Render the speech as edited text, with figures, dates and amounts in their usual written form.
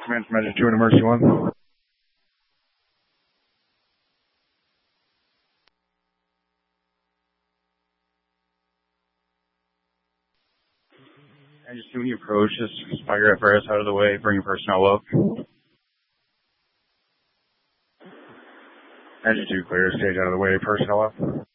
Command from Engine 2 and Emergency 1. Engine 2, when you approach, just fire your FRS out of the way, bring your personnel up. Engine 2 clear, stage out of the way, personnel up.